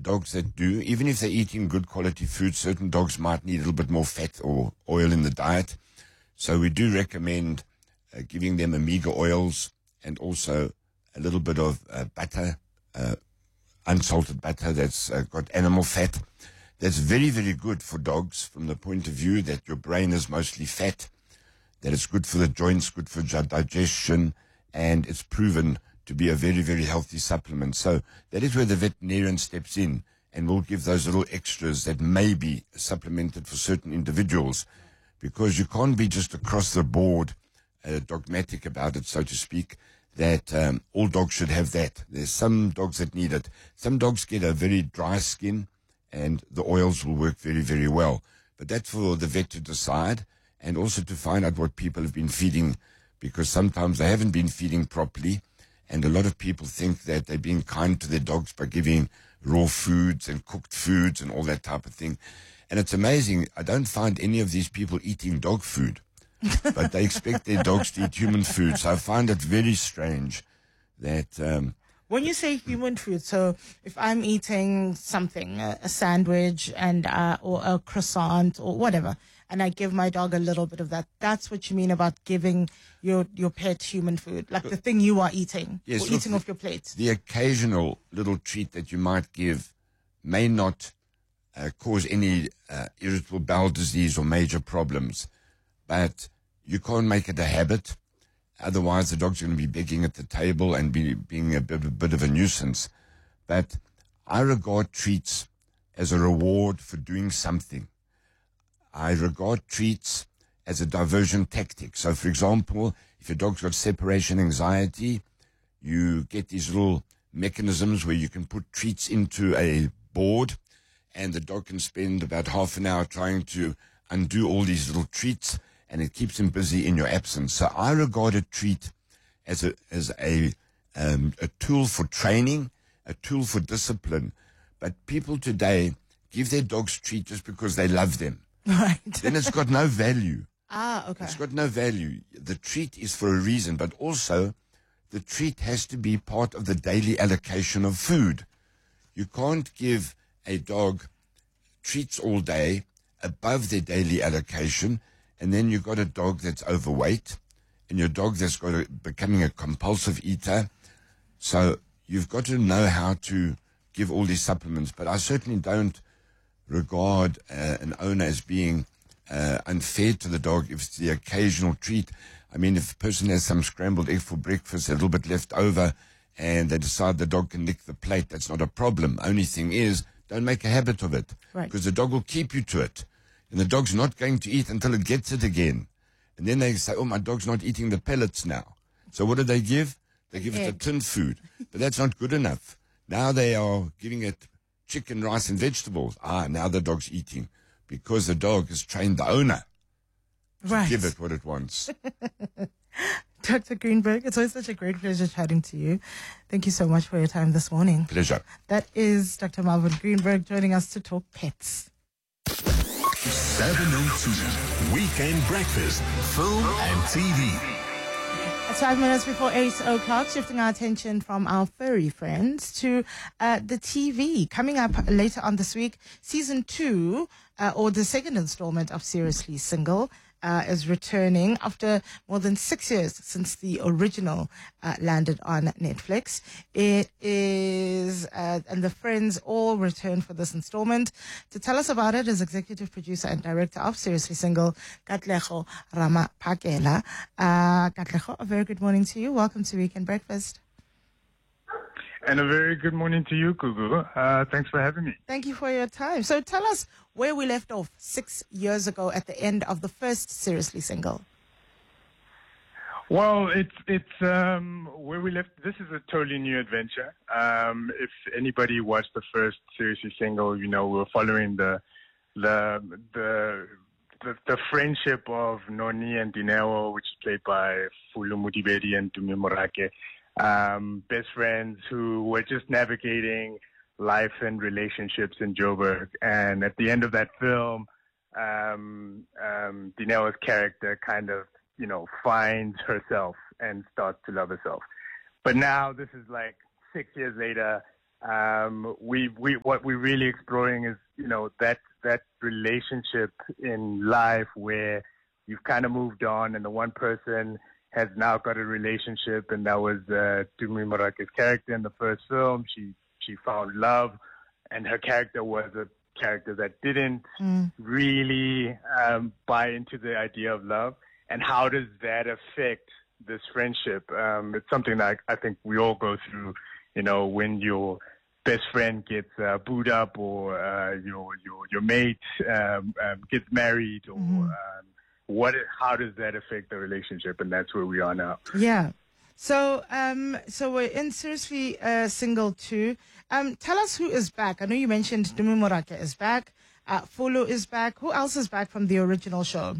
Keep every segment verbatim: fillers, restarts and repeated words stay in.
dogs that do, even if they're eating good quality food, certain dogs might need a little bit more fat or oil in the diet. So we do recommend uh, giving them omega oils and also a little bit of uh, butter, uh, unsalted butter that's uh, got animal fat. That's very, very good for dogs from the point of view that your brain is mostly fat, that it's good for the joints, good for digestion, and it's proven to be a very, very healthy supplement. So that is where the veterinarian steps in and will give those little extras that may be supplemented for certain individuals, because you can't be just across the board uh, dogmatic about it, so to speak, that um, all dogs should have that. There's some dogs that need it. Some dogs get a very dry skin and the oils will work very, very well. But that's for the vet to decide, and also to find out what people have been feeding, because sometimes they haven't been feeding properly. And a lot of people think that they're being kind to their dogs by giving raw foods and cooked foods and all that type of thing. And it's amazing. I don't find any of these people eating dog food, but they expect their dogs to eat human food. So I find it very strange that... Um, when you say human food, so if I'm eating something, a, a sandwich and uh, or a croissant or whatever, and I give my dog a little bit of that, that's what you mean about giving your, your pet human food, like the thing you are eating, yes, or look, eating off your plate. The occasional little treat that you might give may not uh, cause any uh, irritable bowel disease or major problems, but you can't make it a habit. Otherwise, the dog's going to be begging at the table and be, being a bit, a bit of a nuisance. But I regard treats as a reward for doing something. I regard treats as a diversion tactic. So, for example, if your dog's got separation anxiety, you get these little mechanisms where you can put treats into a board, and the dog can spend about half an hour trying to undo all these little treats, and it keeps him busy in your absence. So I regard a treat as a as a um, a tool for training, a tool for discipline. But people today give their dogs treat just because they love them. Right. Then it's got no value. Ah, okay. It's got no value. The treat is for a reason, but also the treat has to be part of the daily allocation of food. You can't give a dog treats all day above their daily allocation, and then you've got a dog that's overweight, and your dog that's got a, becoming a compulsive eater. So you've got to know how to give all these supplements. But I certainly don't regard uh, an owner as being uh, unfair to the dog if it's the occasional treat. I mean, if a person has some scrambled egg for breakfast, a little bit left over, and they decide the dog can lick the plate, that's not a problem. Only thing is, don't make a habit of it, right, because the dog will keep you to it. And the dog's not going to eat until it gets it again. And then they say, oh, my dog's not eating the pellets now. So what do they give? They give it the tin food. But that's not good enough. Now they are giving it chicken, rice, and vegetables. Ah, now the dog's eating, because the dog has trained the owner to right. give it what it wants. Doctor Greenberg, it's always such a great pleasure chatting to you. Thank you so much for your time this morning. Pleasure. That is Doctor Marvin Greenberg joining us to talk pets. seven oh two, Weekend Breakfast, Film and T V. It's five minutes before eight o'clock, shifting our attention from our furry friends to uh, the T V. Coming up later on this week, season two, uh, or the second installment of Seriously Single, Uh, is returning after more than six years since the original uh, landed on Netflix. It is, uh, and the friends all return for this installment. To tell us about it is executive producer and director of Seriously Single, Katlego Ramapakela. Uh, Katlego, a very good morning to you. Welcome to Weekend Breakfast. And a very good morning to you, Gugu. Uh, thanks for having me. Thank you for your time. So tell us where we left off six years ago at the end of the first Seriously Single. Well, it's it's um, where we left. This is a totally new adventure. Um, if anybody watched the first Seriously Single, you know we're following the the the the, the friendship of Noni and Dineo, which is played by Fulu Mudibedi and Tumi Morake. Um, best friends who were just navigating life and relationships in Joburg. And at the end of that film, um, um, Dineo's character kind of, you know, finds herself and starts to love herself. But now this is like six years later. Um, we we what we're really exploring is, you know, that that relationship in life where you've kind of moved on, and the one person has now got a relationship, and that was uh, Tumi Morake's character in the first film. She she found love, and her character was a character that didn't mm. really um, buy into the idea of love. And how does that affect this friendship? Um, it's something that I, I think we all go through. You know, when your best friend gets uh, booed up, or uh, your your your mate um, um, gets married, or mm-hmm. um, what? How does that affect the relationship? And that's where we are now. Yeah. So, um, so we're in Seriously uh, Single two. Um, tell us who is back. I know you mentioned Tumi Morake is back. Uh, Fulu is back. Who else is back from the original show?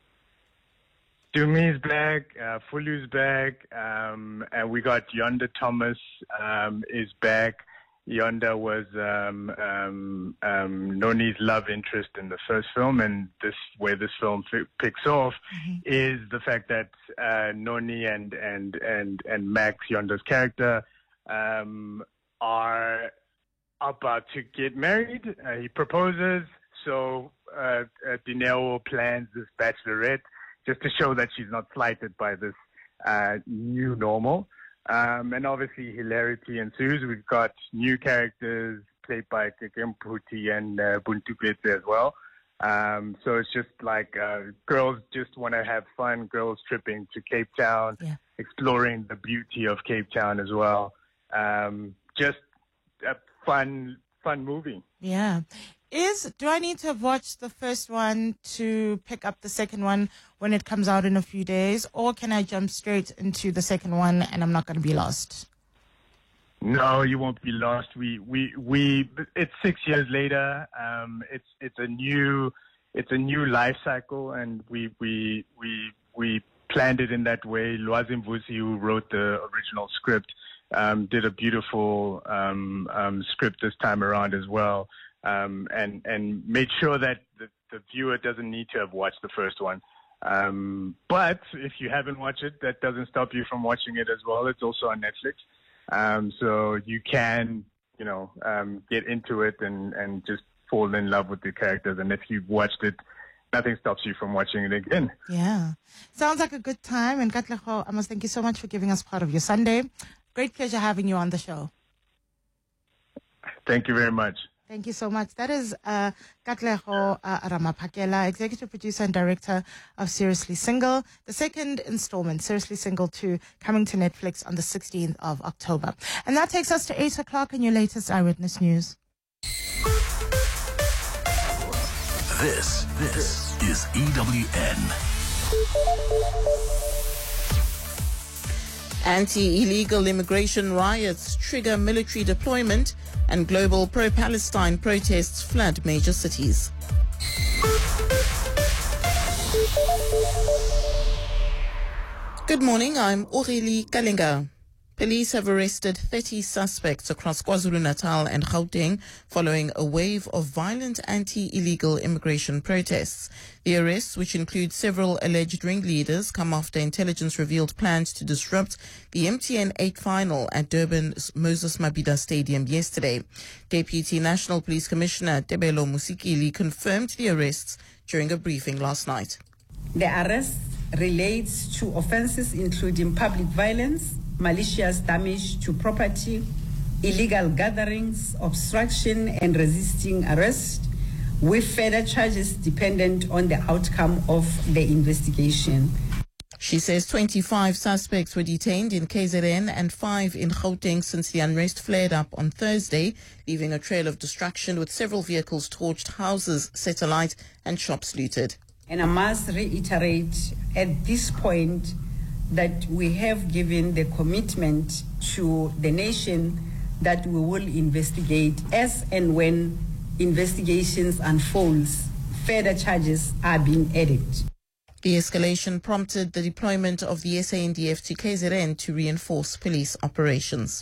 Tumi is back. Uh, Fulu's back. Um, and we got Yonda Thomas um, is back. Yonda was um, um, um, Noni's love interest in the first film, and this where this film f- picks off mm-hmm. is the fact that uh, Noni and and and and Max, Yonda's character, um, are about to get married. Uh, he proposes, so uh, uh, Dineo plans this bachelorette just to show that she's not slighted by this uh, new normal. Um, and obviously hilarity ensues. We've got new characters played by Kekem Puti and uh, Buntu Pete as well. Um, so it's just like uh, girls just want to have fun, girls tripping to Cape Town, yeah. exploring the beauty of Cape Town as well. Um, just a fun, fun movie. Yeah. Is do I need to have watched the first one to pick up the second one when it comes out in a few days, or can I jump straight into the second one and I'm not going to be lost? No, you won't be lost. We we we. It's six years later. Um, it's it's a new it's a new life cycle, and we we we we planned it in that way. Lwazi Mvusi, who wrote the original script, um, did a beautiful um, um, script this time around as well. Um, and, and made sure that the, the viewer doesn't need to have watched the first one. Um, but if you haven't watched it, that doesn't stop you from watching it as well. It's also on Netflix. Um, so you can, you know, um, get into it and, and just fall in love with the characters. And if you've watched it, nothing stops you from watching it again. Yeah. Sounds like a good time. And Katlego, I must thank you so much for giving us part of your Sunday. Great pleasure having you on the show. Thank you very much. Thank you so much. That is uh, Katlego uh, Ramaphakela, Executive Producer and Director of Seriously Single. The second installment, Seriously Single two, coming to Netflix on the sixteenth of October. And that takes us to eight o'clock in your latest Eyewitness News. This, this is E W N. Anti-illegal immigration riots trigger military deployment, and global pro-Palestine protests flood major cities. Good morning, I'm Aurélie Kalinga. Police have arrested thirty suspects across KwaZulu-Natal and Gauteng following a wave of violent anti-illegal immigration protests. The arrests, which include several alleged ringleaders, come after intelligence revealed plans to disrupt the M T N eight final at Durban's Moses Mabhida Stadium yesterday. Deputy National Police Commissioner Tebelo Musikili confirmed the arrests during a briefing last night. The arrest relates to offences including public violence, malicious damage to property, illegal gatherings, obstruction and resisting arrest, with further charges dependent on the outcome of the investigation. She says twenty-five suspects were detained in K Z N and five in Gauteng since the unrest flared up on Thursday, leaving a trail of destruction with several vehicles torched, houses set alight and shops looted. And I must reiterate at this point that we have given the commitment to the nation that we will investigate as and when investigations unfolds, further charges are being added. The escalation prompted the deployment of the S A N D F to K Z N to reinforce police operations.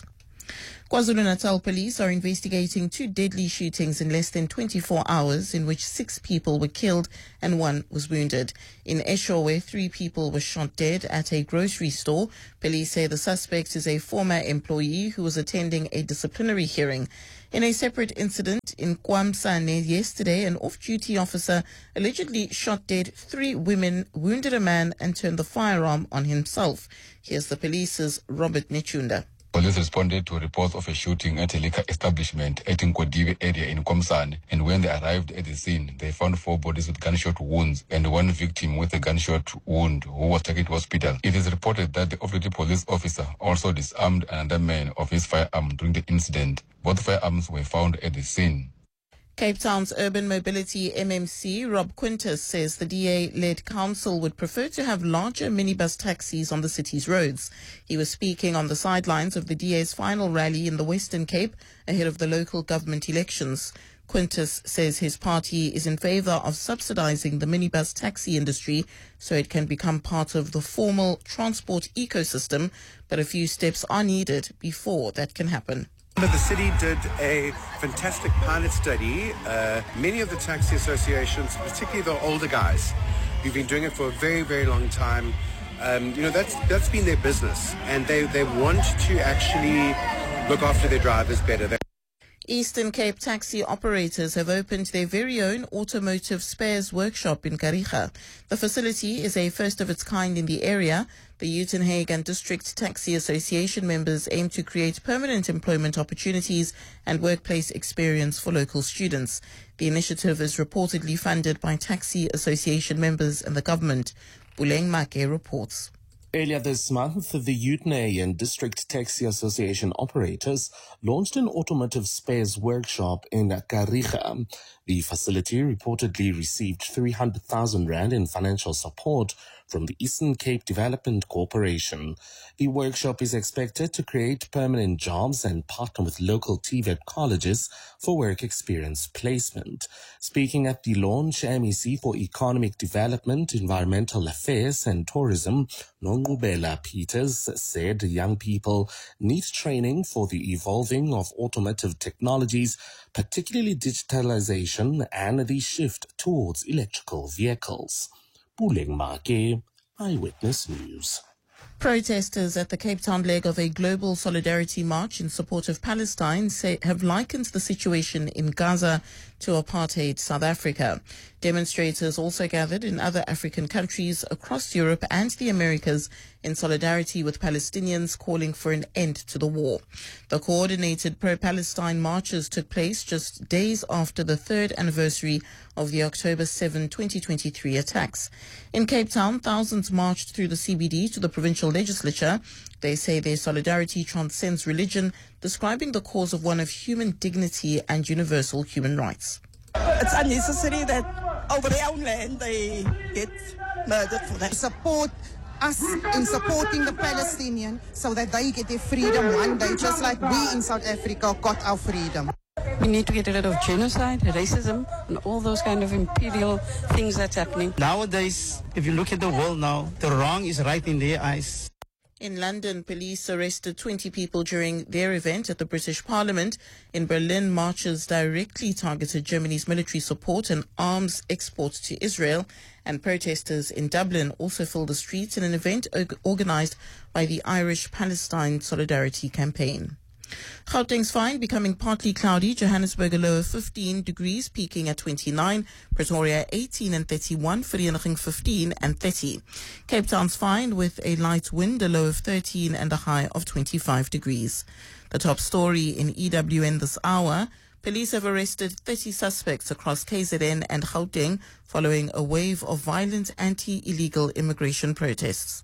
KwaZulu-Natal police are investigating two deadly shootings in less than twenty-four hours in which six people were killed and one was wounded. In Eshowe, three people were shot dead at a grocery store. Police say the suspect is a former employee who was attending a disciplinary hearing. In a separate incident in Kwamsane yesterday, an off-duty officer allegedly shot dead three women, wounded a man and turned the firearm on himself. Here's the police's Robert Nechunda. Police responded to reports of a shooting at a liquor establishment at Nkodiwe area in Komsane, and when they arrived at the scene, they found four bodies with gunshot wounds and one victim with a gunshot wound who was taken to hospital. It is reported that the off-duty police officer also disarmed another man of his firearm during the incident. Both firearms were found at the scene. Cape Town's Urban Mobility M M C, Rob Quintus, says the D A-led council would prefer to have larger minibus taxis on the city's roads. He was speaking on the sidelines of the D A's final rally in the Western Cape ahead of the local government elections. Quintus says his party is in favour of subsidising the minibus taxi industry so it can become part of the formal transport ecosystem, but a few steps are needed before that can happen. The city did a fantastic pilot study. Uh, many of the taxi associations, particularly the older guys, who've been doing it for a very, very long time, um, you know, that's that's been their business, and they, they want to actually look after their drivers better. They Eastern Cape taxi operators have opened their very own automotive spares workshop in Kariga. The facility is a first of its kind in the area. The Uitenhage and District Taxi Association members aim to create permanent employment opportunities and workplace experience for local students. The initiative is reportedly funded by taxi association members and the government. Buleng Make reports. Earlier this month, the Uitenhage and District Taxi Association operators launched an automotive spares workshop in Kariga. The facility reportedly received three hundred thousand rand in financial support from the Eastern Cape Development Corporation. The workshop is expected to create permanent jobs and partner with local T V E T colleges for work experience placement. Speaking at the launch, M E C for Economic Development, Environmental Affairs and Tourism, Nongubela Peters, said young people need training for the evolving of automotive technologies, particularly digitalization and the shift towards electrical vehicles. Buleng Make, Eyewitness News. Protesters at the Cape Town leg of a global solidarity march in support of Palestine say have likened the situation in Gaza to apartheid South Africa. Demonstrators also gathered in other African countries across Europe and the Americas in solidarity with Palestinians calling for an end to the war. The coordinated pro-Palestine marches took place just days after the third anniversary of the October seventh, twenty twenty-three attacks. In Cape Town, thousands marched through the C B D to the provincial legislature. They say their solidarity transcends religion, describing the cause of one of human dignity and universal human rights. It's unnecessary that over their own land they get murdered for that. Support us in supporting the Palestinians so that they get their freedom one day, just like we in South Africa got our freedom. We need to get rid of genocide, racism, and all those kind of imperial things that's happening. Nowadays, if you look at the world now, the wrong is right in their eyes. In London, police arrested twenty people during their event at the British Parliament. In Berlin, marchers directly targeted Germany's military support and arms exports to Israel. And protesters in Dublin also filled the streets in an event organized by the Irish Palestine Solidarity Campaign. Gauteng's fine becoming partly cloudy. Johannesburg a low of fifteen degrees, peaking at twenty-nine. Pretoria eighteen and thirty-one. Vereeniging fifteen and thirty. Cape Town's fine with a light wind, a low of thirteen and a high of twenty-five degrees. The top story in E W N this hour. Police have arrested thirty suspects across K Z N and Gauteng following a wave of violent anti-illegal immigration protests.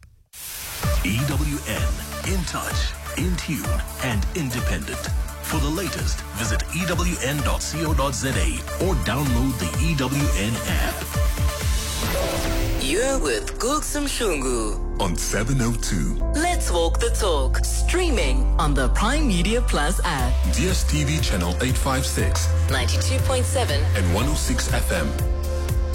E W N, in touch, in tune, and independent. For the latest, visit E W N dot co dot za or download the E W N app. You're with Gugsum Shungu on seven oh two. Let's walk the talk. Streaming on the Prime Media Plus app. D S T V channel eight fifty-six, ninety-two point seven and one oh six F M.